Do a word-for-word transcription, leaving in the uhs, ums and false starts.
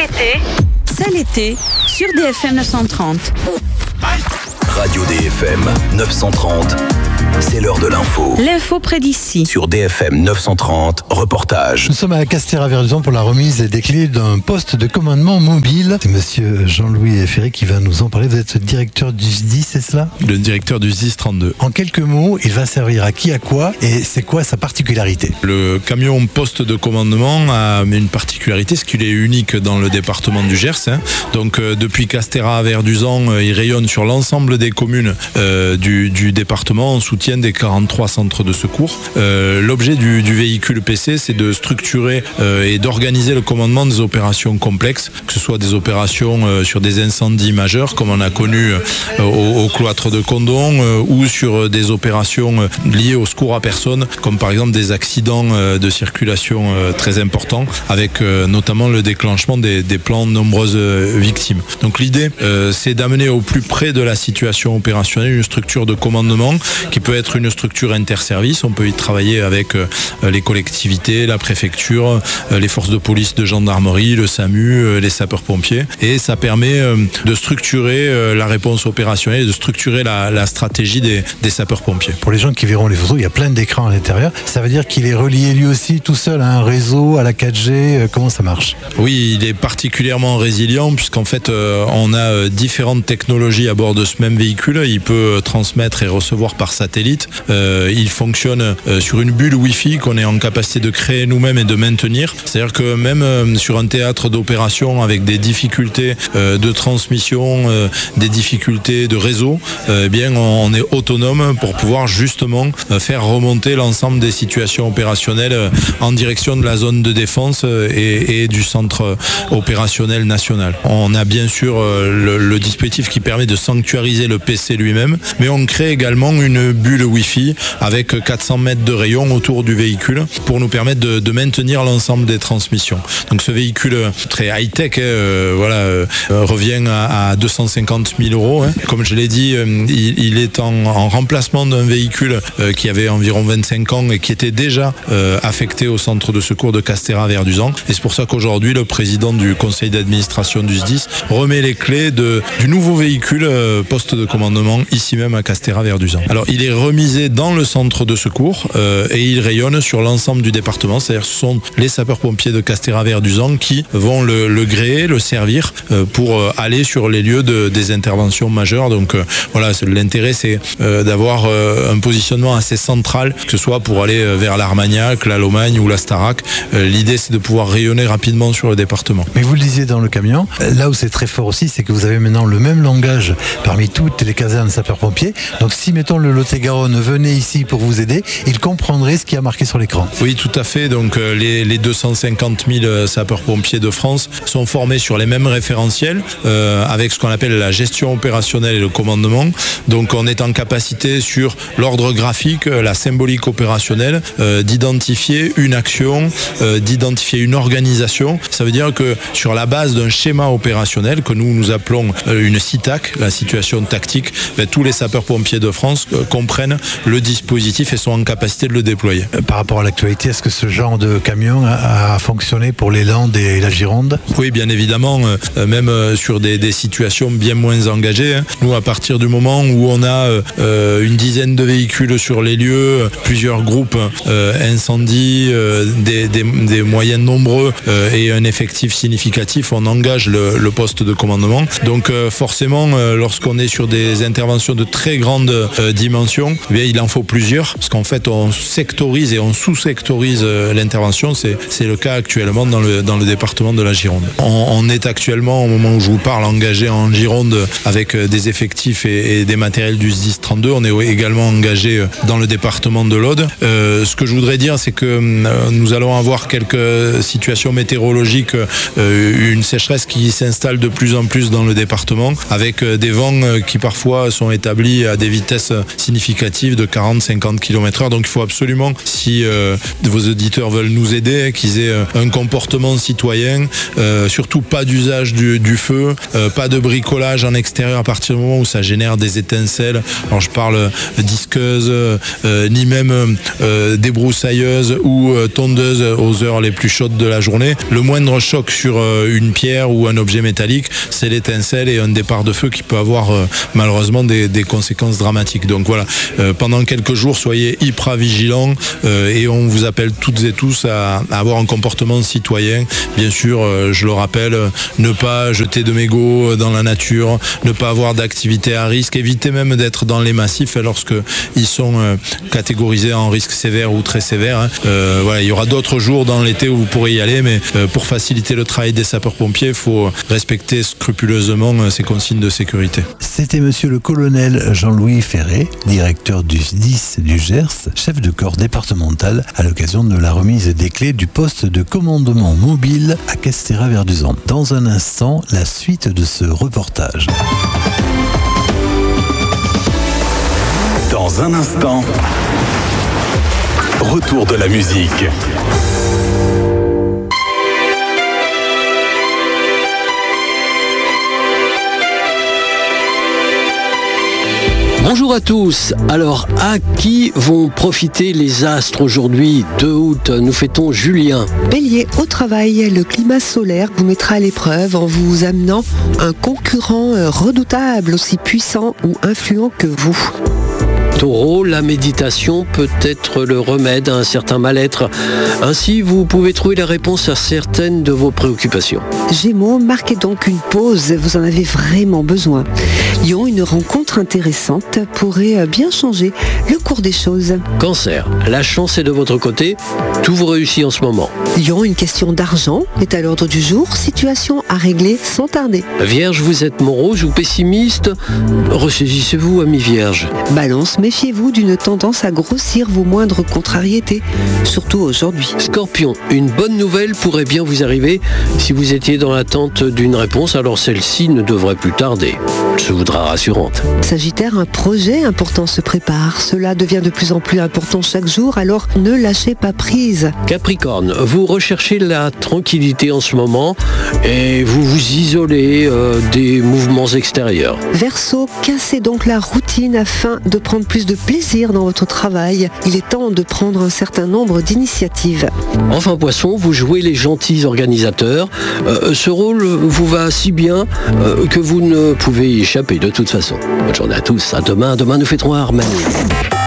l'été. C'est l'été sur D F M neuf cent trente. Radio D F M neuf cent trente, c'est l'heure de l'info. L'info près d'ici. Sur D F M neuf cent trente, reportage. Nous sommes à Castéra-Verduzan pour la remise des clés d'un poste de commandement mobile. C'est monsieur Jean-Louis Ferry qui va nous en parler. Vous êtes directeur du S D I, c'est cela ? Le directeur du S D I S trente-deux. En quelques mots, il va servir à qui, à quoi et c'est quoi sa particularité ? Le camion poste de commandement a une particularité, c'est qu'il est unique dans le département du Gers. Hein. Donc euh, depuis Castéra-Verduzan, euh, il rayonne sur l'ensemble des communes euh, du, du département en soutien des quarante-trois centres de secours. Euh, l'objet du, du véhicule P C, c'est de structurer euh, et d'organiser le commandement des opérations complexes, que ce soit des opérations euh, sur des incendies majeurs, comme on a connu euh, au, au cloître de Condom, euh, ou sur des opérations euh, liées au secours à personne, comme par exemple des accidents euh, de circulation euh, très importants, avec euh, notamment le déclenchement des, des plans de nombreuses euh, victimes. Donc l'idée, euh, c'est d'amener au plus près de la situation opérationnelle une structure de commandement qui peut être une structure interservice. On peut y travailler avec euh, les collectivités, la préfecture, euh, les forces de police, de gendarmerie, le SAMU, euh, les sapeurs-pompiers. Et ça permet euh, de structurer euh, la réponse opérationnelle et de structurer la, la stratégie des, des sapeurs-pompiers. Pour les gens qui verront les photos, il y a plein d'écrans à l'intérieur. Ça veut dire qu'il est relié lui aussi tout seul à un réseau, à la quatre G. Euh, comment ça marche ? Oui, il est particulièrement résilient puisqu'en fait, euh, on a euh, différentes technologies à bord de ce même véhicule. Il peut euh, transmettre et recevoir par satellite. Euh, il fonctionne euh, sur une bulle Wi-Fi qu'on est en capacité de créer nous-mêmes et de maintenir. C'est-à-dire que même euh, sur un théâtre d'opération avec des difficultés euh, de transmission, euh, des difficultés de réseau, euh, eh bien on, on est autonome pour pouvoir justement euh, faire remonter l'ensemble des situations opérationnelles euh, en direction de la zone de défense euh, et, et du centre opérationnel national. On a bien sûr euh, le, le dispositif qui permet de sanctuariser le P C lui-même, mais on crée également une bulle Wi-Fi avec quatre cents mètres de rayon autour du véhicule pour nous permettre de, de maintenir l'ensemble des transmissions. Donc ce véhicule très high-tech hein, euh, voilà, euh, revient à, à deux cent cinquante mille euros. Hein. Comme je l'ai dit, euh, il, il est en, en remplacement d'un véhicule euh, qui avait environ vingt-cinq ans et qui était déjà euh, affecté au centre de secours de Castéra-Verduzan. Et c'est pour ça qu'aujourd'hui, le président du conseil d'administration du S D I S remet les clés de, du nouveau véhicule euh, poste de commandement ici même à Castéra-Verduzan. Alors il est remisé dans le centre de secours euh, et il rayonne sur l'ensemble du département, c'est-à-dire ce sont les sapeurs-pompiers de Castéra-Verduzan qui vont le, le gréer, le servir euh, pour euh, aller sur les lieux de, des interventions majeures. Donc euh, voilà, c'est, l'intérêt c'est euh, d'avoir euh, un positionnement assez central, que ce soit pour aller euh, vers l'Armagnac, la Lomagne ou la Starac. Euh, l'idée c'est de pouvoir rayonner rapidement sur le département. Mais vous le disiez dans le camion, là où c'est très fort aussi, c'est que vous avez maintenant le même langage parmi toutes les casernes sapeurs-pompiers. Donc si, mettons, le Lot-et-Garonne venait ici pour vous aider, il comprendrait ce qui a marqué sur l'écran. Oui, tout à fait. Donc euh, les, les deux cent cinquante mille sapeurs-pompiers de France sont formés sur les mêmes référentiels euh, avec ce qu'on appelle la gestion opérationnelle et le commandement. Donc on est en capacité sur l'ordre graphique, la symbolique opérationnelle, euh, d'identifier une action, euh, d'identifier une organisation. Ça veut dire que sur la base d'un schéma opérationnel que nous nous appelons euh, une S I T A C, la situation tactique, ben, tous les sapeurs-pompiers de France euh, comprennent le dispositif et sont en capacité de le déployer. Par rapport à l'actualité, est-ce que ce genre de camion a, a fonctionné pour les Landes et la Gironde ? Oui, bien évidemment, euh, même euh, sur des, des situations bien moins engagées. Hein. Nous, à partir du moment où on a euh, une dizaine de véhicules sur les lieux, plusieurs groupes euh, incendies, euh, des, des, des moyens nombreux euh, et un effectif significatif, on engage le, le poste de commandement. Donc euh, forcément, euh, lorsqu'on est sur des interventions de très grande euh, dimension, eh bien, il en faut plusieurs, parce qu'en fait on sectorise et on sous-sectorise euh, l'intervention. C'est, c'est le cas actuellement dans le, dans le département de la Gironde. On, on est actuellement, au moment où je vous parle, engagé en Gironde avec euh, des effectifs et, et des matériels du S D I S trente-deux. On est également engagé euh, dans le département de l'Aude. Euh, ce que je voudrais dire, c'est que euh, nous allons avoir quelques situations météorologiques, euh, une sécheresse qui s'installe de plus en plus dans le département, avec euh, des vents euh, qui parfois sont établis à des vitesses significatives significative de quarante à cinquante kilomètres heure. Donc il faut absolument, si euh, vos auditeurs veulent nous aider, qu'ils aient un comportement citoyen, euh, surtout pas d'usage du, du feu, euh, pas de bricolage en extérieur à partir du moment où ça génère des étincelles. Alors je parle disqueuse, euh, ni même euh, débroussailleuse ou euh, tondeuse aux heures les plus chaudes de la journée. Le moindre choc sur euh, une pierre ou un objet métallique, c'est l'étincelle et un départ de feu qui peut avoir euh, malheureusement des, des conséquences dramatiques. Donc voilà, euh, pendant quelques jours, soyez hyper vigilants euh, et on vous appelle toutes et tous à, à avoir un comportement citoyen. Bien sûr, euh, je le rappelle, ne pas jeter de mégots dans la nature, ne pas avoir d'activité à risque, éviter même d'être dans les massifs lorsque ils sont euh, catégorisés en risque sévère ou très sévère. Hein. Euh, voilà, il y aura d'autres jours dans l'été où vous pourrez y aller, mais euh, pour faciliter le travail des sapeurs-pompiers, il faut respecter scrupuleusement euh, ces consignes de sécurité. C'était monsieur le colonel Jean-Louis Ferré, directeur du S D I S du Gers, chef de corps départemental à l'occasion de la remise des clés du poste de commandement mobile à Castéra-Verduzan. Dans un instant, la suite de ce reportage. Dans un instant, retour de la musique. Bonjour à tous. Alors, à qui vont profiter les astres aujourd'hui, deux août? Nous fêtons Julien. Bélier, au travail, le climat solaire vous mettra à l'épreuve en vous amenant un concurrent redoutable, aussi puissant ou influent que vous. Taureau, la méditation peut être le remède à un certain mal-être. Ainsi, vous pouvez trouver la réponse à certaines de vos préoccupations. Gémeaux, marquez donc une pause, vous en avez vraiment besoin. Lion, une rencontre intéressante pourrait bien changer le cours des choses. Cancer, la chance est de votre côté, tout vous réussit en ce moment. Lion, une question d'argent est à l'ordre du jour, situation à régler sans tarder. Vierge, vous êtes morose ou pessimiste, ressaisissez-vous, ami Vierge. Balance, méfiez-vous d'une tendance à grossir vos moindres contrariétés, surtout aujourd'hui. Scorpion, une bonne nouvelle pourrait bien vous arriver si vous étiez dans l'attente d'une réponse, alors celle-ci ne devrait plus tarder. Elle se voudra rassurante. Sagittaire, un projet important se prépare. Cela devient de plus en plus important chaque jour, alors ne lâchez pas prise. Capricorne, vous recherchez la tranquillité en ce moment et vous vous isolez euh, des mouvements extérieurs. Verseau, cassez donc la routine afin de prendre plus de plaisir dans votre travail. Il est temps de prendre un certain nombre d'initiatives. Enfin Poisson, vous jouez les gentils organisateurs. Euh, ce rôle vous va si bien euh, que vous ne pouvez y échapper de toute façon. Bonne journée à tous. À demain. Demain nous fêterons Armel.